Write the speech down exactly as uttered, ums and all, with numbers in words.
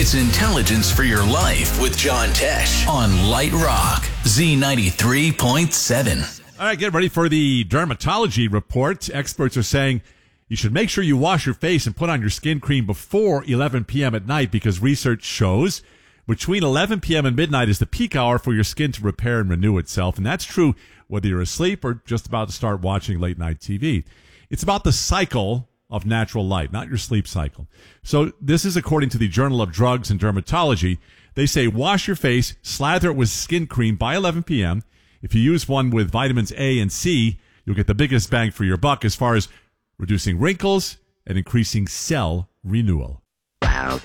It's intelligence for your life with John Tesh on Light Rock, Z ninety-three point seven. All right, get ready for the dermatology report. Experts are saying you should make sure you wash your face and put on your skin cream before eleven p.m. at night because research shows between eleven p.m. and midnight is the peak hour for your skin to repair and renew itself. And that's true whether you're asleep or just about to start watching late night T V. It's about the cycle of natural light, not your sleep cycle. So this is according to the Journal of Drugs and Dermatology. They say wash your face, slather it with skin cream by eleven p.m. If you use one with vitamins A and C, you'll get the biggest bang for your buck as far as reducing wrinkles and increasing cell renewal.